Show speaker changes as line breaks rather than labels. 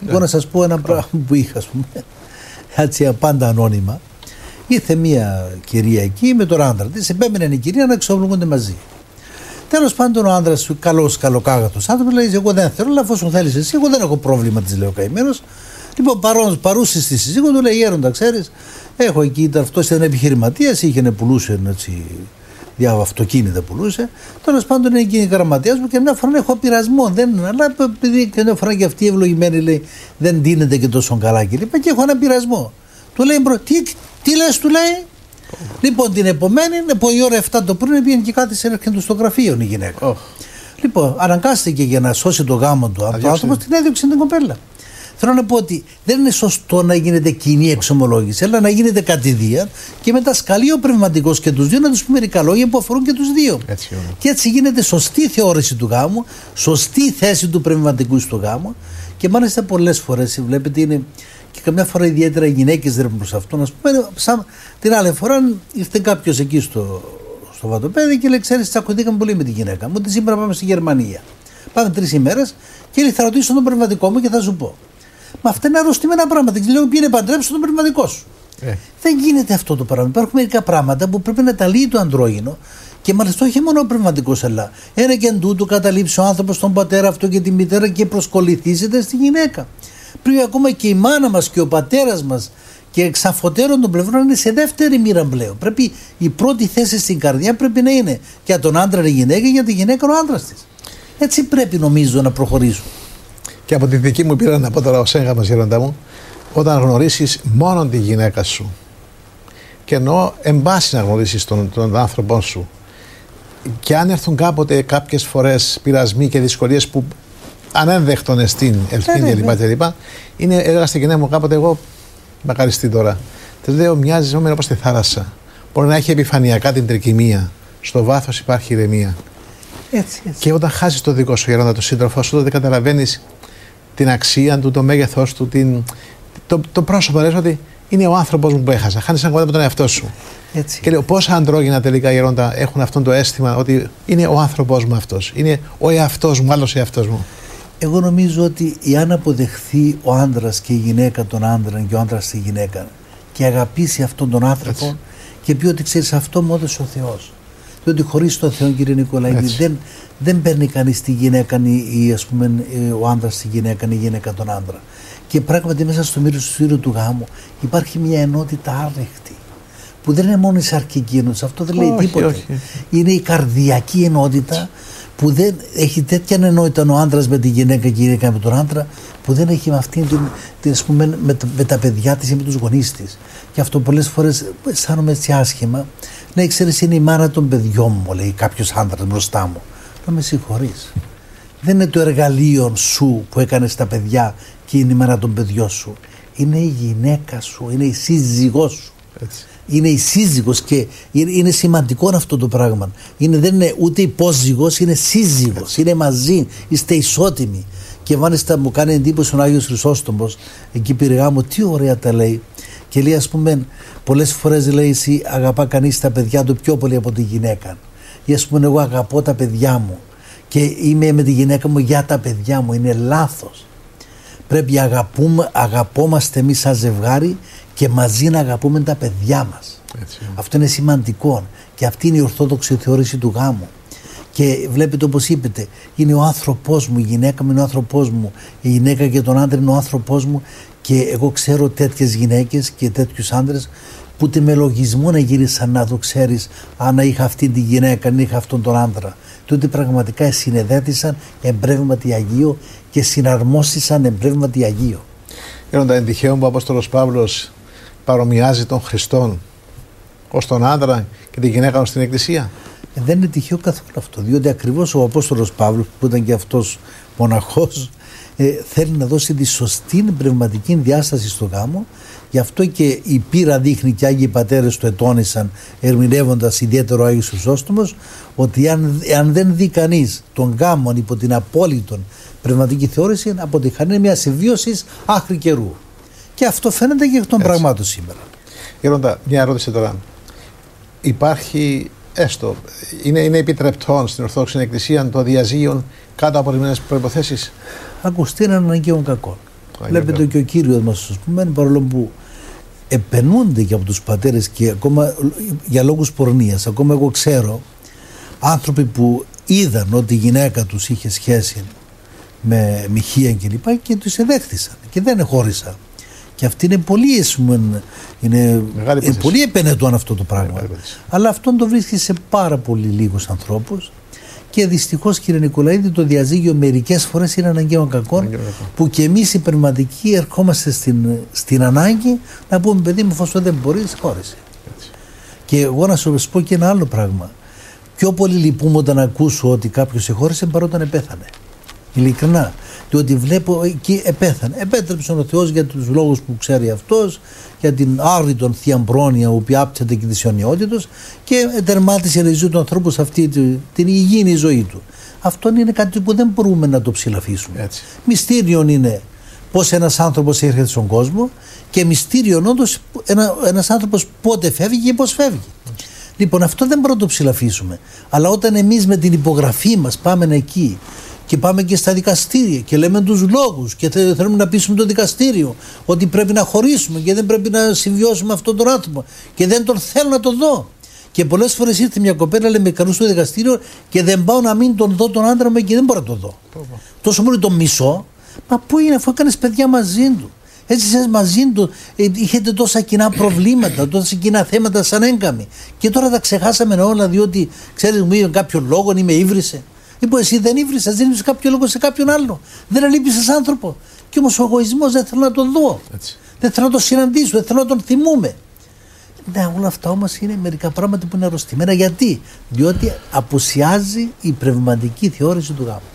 Εγώ να σας πω ένα πράγμα που είχα, ας πούμε, έτσι πάντα ανώνυμα. Ήρθε μια κυρία εκεί με τον άντρα της, επέμενε η κυρία να εξομολογούνται μαζί. Τέλος πάντων, ο άντρας, καλοκάγατος άνθρωπος, λέει: εγώ δεν θέλω, αλλά εφόσον θέλεις εσύ, εγώ δεν έχω πρόβλημα, της λέει ο καημένος. Λοιπόν, παρούσε στη σύζυγο του, λέει: Γέροντα, ξέρεις, έχω εκεί, αυτός ήταν επιχειρηματίας, πουλούσε έτσι, αυτοκίνητα πουλούσε. Τέλος πάντων, είναι εκείνη η γραμματέας μου και μια φορά έχω πειρασμό. Αλλά επειδή και μια φορά και αυτή η ευλογημένη, λέει, δεν δίνεται και τόσο καλά και λοιπά, και έχω ένα πειρασμό. Του λέει: τι λες, του λέει. Λοιπόν, την επομένη, η ώρα 7 το πρωί, πήγαινε και κάτι σε έρχεται στο γραφείο η γυναίκα. Λοιπόν, αναγκάστηκε για να σώσει το γάμο του άνθρωπο, την έδιωξε την κοπέλα. Θέλω να πω ότι δεν είναι σωστό να γίνεται κοινή εξομολόγηση, αλλά να γίνεται κατηδίαν και μετά σκαλεί ο πνευματικός και τους δύο να τους πει μερικά λόγια που αφορούν και τους δύο. Και έτσι γίνεται σωστή θεώρηση του γάμου, σωστή θέση του πνευματικού στο γάμο και μάλιστα πολλές φορές βλέπετε είναι. Και καμιά φορά ιδιαίτερα οι γυναίκες δεν προς αυτό. Να πούμε, την άλλη φορά ήρθε κάποιος εκεί στο βατοπέδι και λέει: ξέρεις, τσακωθήκαμε πολύ με τη γυναίκα μου. Ότι σήμερα πάμε στη Γερμανία. Πάμε 3 ημέρες και λέει: θα ρωτήσω τον πνευματικό μου και θα σου πω. Μα αυτά είναι αρρωστημένα πράγματα. Και λέω: πήγαινε παντρέψου τον πνευματικό σου. Δεν γίνεται αυτό το πράγμα. Υπάρχουν μερικά πράγματα που πρέπει να τα λύει το ανδρόγυνο και μάλιστα όχι μόνο ο πνευματικός, αλλά ένα και εν τούτου καταλήψει ο άνθρωπος τον πατέρα αυτό και τη μητέρα και προσκοληθίζεται στη γυναίκα. Πρέπει ακόμα και η μάνα μας και ο πατέρας μας και εξ αφωτέρων των πλευρών είναι σε δεύτερη μοίρα πλέον. Πρέπει η πρώτη θέση στην καρδιά πρέπει να είναι για τον άντρα η γυναίκα και για τη γυναίκα ο άντρας της. Έτσι πρέπει νομίζω να προχωρήσουν.
Και από τη δική μου πείρα να πω τώρα ως έγγαμμα, Γέροντα μου, όταν γνωρίσεις μόνο τη γυναίκα σου και εννοώ εν πάση να γνωρίσεις τον άνθρωπό σου και αν έρθουν κάποτε κάποιες φορές πειρασμοί και δυσκολίες που ανένδεκτον εστίν, ελπίν κλπ. Είναι, έλεγα στην γυναίκα μου κάποτε, εγώ μακαριστή τώρα. Της λέω: μοιάζει όπως τη θάλασσα. Μπορεί να έχει επιφανειακά την τρικυμία. Στο βάθος υπάρχει ηρεμία.
Έτσι.
Και όταν χάσεις το δικό σου Γέροντα, τον σύντροφό σου, δεν καταλαβαίνεις την αξία του, το μέγεθός του, το πρόσωπο. Λες ότι είναι ο άνθρωπος μου που έχασα. Χάνεις ακόμα με τον εαυτό σου.
Έτσι.
Και λέω: πόσα αντρόγυνα τελικά Γέροντα έχουν αυτό το αίσθημα ότι είναι ο άνθρωπος μου αυτός. Είναι ο εαυτός μου, άλλος εαυτός μου.
Εγώ νομίζω ότι εάν αποδεχθεί ο άντρας και η γυναίκα τον άντρα και ο άντρας τη γυναίκα και αγαπήσει αυτόν τον άνθρωπο, έτσι, και πει ότι ξέρεις, αυτό μου έδωσε ο Θεός. Διότι χωρίς τον Θεό, κύριε Νικολαίδη, δεν παίρνει κανείς τη γυναίκα, ας πούμε, ο άντρας τη γυναίκα, η γυναίκα τον άντρα. Και πράγματι μέσα στο μυριστήριο του γάμου υπάρχει μια ενότητα άρρηκτη. Που δεν είναι μόνο η σαρκική ενότητα, αυτό δεν λέει τίποτα. Όχι. Είναι η καρδιακή ενότητα που δεν έχει τέτοια ενότητα ο άντρας με τη γυναίκα και η γυναίκα με τον άντρα, που δεν έχει με αυτήν ας πούμε, με τα παιδιά της ή με τους γονείς της. Και αυτό πολλές φορές αισθάνομαι έτσι άσχημα. Ναι, ξέρεις, είναι η μάνα των παιδιών μου, λέει κάποιος άντρας μπροστά μου. Να με συγχωρείς. Δεν είναι το εργαλείο σου που έκανες τα παιδιά και είναι η μάνα των παιδιών σου. Είναι η γυναίκα σου, είναι η σύζυγός σου. Έτσι. Είναι η σύζυγος και είναι σημαντικό αυτό το πράγμα. Δεν είναι ούτε υπόζυγος, είναι σύζυγος, είναι μαζί, είστε ισότιμοι. Και μάλιστα μου κάνει εντύπωση ο Άγιος Χρυσόστομος, εκεί πήρε γάμο, τι ωραία τα λέει. Και λέει, ας πούμε, πολλές φορές λέει, εσύ αγαπά κανείς τα παιδιά του πιο πολύ από τη γυναίκα. Ή ας πούμε, εγώ αγαπώ τα παιδιά μου και είμαι με τη γυναίκα μου για τα παιδιά μου. Είναι λάθος. Πρέπει αγαπόμαστε εμείς σαν ζευγάρι και μαζί να αγαπούμε τα παιδιά μας. Έτσι. Αυτό είναι σημαντικό και αυτή είναι η ορθόδοξη θεώρηση του γάμου. Και βλέπετε, όπως είπετε, είναι ο άνθρωπός μου, η γυναίκα μου είναι ο άνθρωπός μου, η γυναίκα και τον άντρα είναι ο άνθρωπός μου. Και εγώ ξέρω τέτοιες γυναίκες και τέτοιους άντρες που ούτε με λογισμό να γύρισαν να το ξέρεις, αν είχα αυτή τη γυναίκα, αν είχα αυτόν τον άντρα. Τότε πραγματικά συνεδέτησαν εμπρεύματι Αγίο και συναρμόστησαν εμπρεύματι Αγίο.
Γέροντα, είναι τυχαίο που ο Απόστολος Παύλος παρομοιάζει τον Χριστόν ως τον άντρα και τη γυναίκα στην Εκκλησία?
Δεν είναι τυχαίο καθόλου αυτό, διότι ακριβώς ο Απόστολος Παύλος, που ήταν και αυτός μοναχός, θέλει να δώσει τη σωστή πνευματική διάσταση στο γάμο. Γι' αυτό και η πείρα δείχνει και οι Άγιοι Πατέρες το ετώνησαν, ερμηνεύοντας ιδιαίτερο ο Άγιος Χρυσόστομος, ότι αν δεν δει κανείς τον γάμο υπό την απόλυτη πνευματική θεώρηση, αποτυχάνει μια συμβίωση άχρη καιρού. Και αυτό φαίνεται και εκ των πραγμάτων σήμερα.
Γέροντα, μια ερώτηση τώρα. Υπάρχει, έστω, είναι επιτρεπτόν στην Ορθόδοξη Εκκλησία το διαζύγιο κάτω από ορισμένες προϋποθέσεις?
Ακουστεί έναν αναγκαίων κακών. Βλέπετε και ο Κύριος μας, ας πούμε, παρόλο που επενούνται και από τους πατέρες και ακόμα για λόγους πορνείας. Ακόμα εγώ ξέρω άνθρωποι που είδαν ότι η γυναίκα τους είχε σχέση με μοιχεία κλπ. Και τους εδέχθησαν και δεν χώρισαν. Και αυτή είναι πολύ, είναι πολύ επενετών αυτό το πράγμα. Αλλά αυτό το βρίσκει σε πάρα πολύ λίγους ανθρώπους. Και δυστυχώς, κύριε Νικολαίδη, το διαζύγιο μερικές φορές είναι αναγκαίο κακό, που και εμείς οι πνευματικοί ερχόμαστε στην ανάγκη να πούμε, παιδί μου, εφόσον δεν μπορείς, χώρισε. Και εγώ να σας πω και ένα άλλο πράγμα. Πιο πολύ λυπούμαι όταν ακούσω ότι κάποιος εχώρισε παρά όταν επέθανε. Ειλικρινά. Διότι βλέπω εκεί επέθανε. Επέτρεψε ο Θεός για τους λόγους που ξέρει αυτός, για την άρρητον θεία πρόνοια που άπτεται και της αιωνιότητος, και τερμάτισε η ζωή του ανθρώπου σε αυτή την υγιεινή ζωή του. Αυτό είναι κάτι που δεν μπορούμε να το ψηλαφίσουμε. Μυστήριο είναι πώς ένας άνθρωπος έρχεται στον κόσμο, και μυστήριο όντως ένας άνθρωπος πότε φεύγει και πώς φεύγει. Λοιπόν, αυτό δεν μπορούμε να το ψηλαφίσουμε. Αλλά όταν εμείς με την υπογραφή μας πάμε εκεί και πάμε και στα δικαστήρια και λέμε τους λόγους και θέλουμε να πείσουμε το δικαστήριο ότι πρέπει να χωρίσουμε και δεν πρέπει να συμβιώσουμε αυτόν τον άνθρωπο και δεν τον θέλω να τον δω. Και πολλές φορές ήρθε μια κοπέλα, λέει, με καλούς στο δικαστήριο και δεν πάω να μην τον δω τον άντρα μου και δεν μπορώ να τον δω. Τόσο πολύ τον μισώ. Μα πού είναι, αφού έκανες παιδιά μαζί του? Έτσι σας μαζί του είχετε τόσα κοινά προβλήματα, τόσα κοινά θέματα σαν έγκαμη. Και τώρα τα ξεχάσαμε όλα, διότι ξέρεις, μου είπε κάποιον λόγο ή με ύβρισε. Λοιπόν, εσύ δεν ύβρισες, δεν ύβρισες κάποιο λόγο σε κάποιον άλλο. Δεν αλείπησες άνθρωπο. Και όμως ο εγωισμός δεν θέλω να τον δω. Έτσι. Δεν θέλω να τον συναντήσω, δεν θέλω να τον θυμούμε. Ναι, όλα αυτά όμως είναι μερικά πράγματα που είναι αρρωστημένα. Γιατί? Διότι απουσιάζει η πνευματική θεώρηση του γάμου.